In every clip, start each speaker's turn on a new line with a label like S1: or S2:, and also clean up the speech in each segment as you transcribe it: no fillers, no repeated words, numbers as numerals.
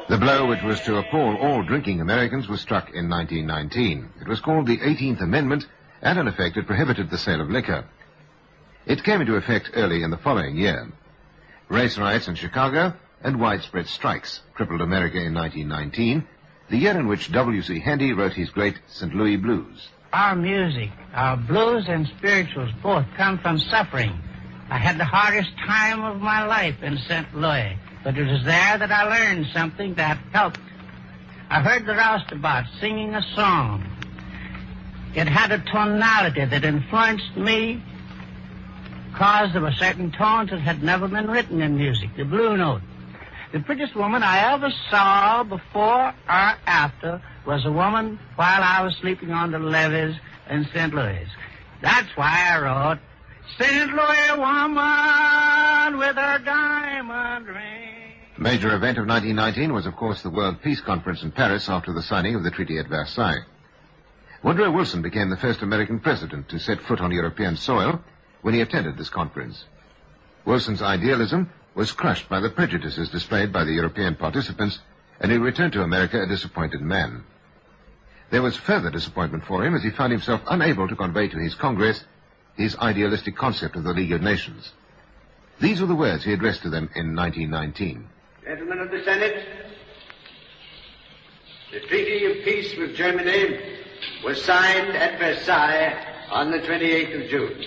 S1: The blow which was to appall all drinking Americans was struck in 1919. It was called the 18th Amendment, and in effect it prohibited the sale of liquor. It came into effect early in the following year. Race riots in Chicago and widespread strikes crippled America in 1919, the year in which W.C. Handy wrote his great St. Louis Blues.
S2: Our music, our blues and spirituals both come from suffering. I had the hardest time of my life in St. Louis, but it was there that I learned something that helped. I heard the roustabouts singing a song. It had a tonality that influenced me because there were certain tones that had never been written in music, the blue note. The prettiest woman I ever saw before or after was a woman while I was sleeping on the levees in St. Louis. That's why I wrote, St. Louis woman with her diamond ring.
S1: The major event of 1919 was, of course, the World Peace Conference in Paris after the signing of the treaty at Versailles. Woodrow Wilson became the first American president to set foot on European soil when he attended this conference. Wilson's idealism was crushed by the prejudices displayed by the European participants, and he returned to America a disappointed man. There was further disappointment for him as he found himself unable to convey to his Congress his idealistic concept of the League of Nations. These were the words he addressed to them in 1919.
S3: Gentlemen of the Senate, the Treaty of Peace with Germany was signed at Versailles on the 28th of June.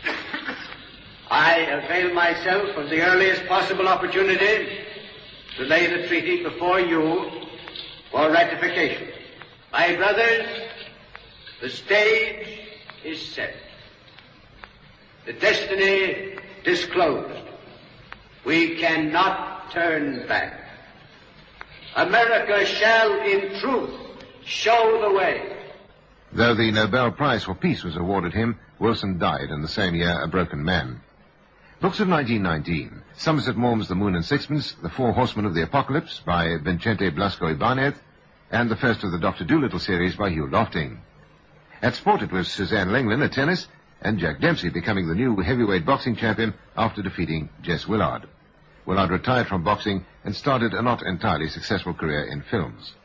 S3: I avail myself of the earliest possible opportunity to lay the treaty before you for ratification. My brothers, the stage is set. The destiny disclosed. We cannot turn back. America shall, in truth, show the way.
S1: Though the Nobel Prize for Peace was awarded him, Wilson died in the same year a broken man. Books of 1919, Somerset Maugham's The Moon and Sixpence, The Four Horsemen of the Apocalypse by Vincente Blasco Ibanez, and the first of the Dr. Dolittle series by Hugh Lofting. At sport it was Suzanne Lenglen at tennis, and Jack Dempsey becoming the new heavyweight boxing champion after defeating Jess Willard. Willard retired from boxing and started a not entirely successful career in films.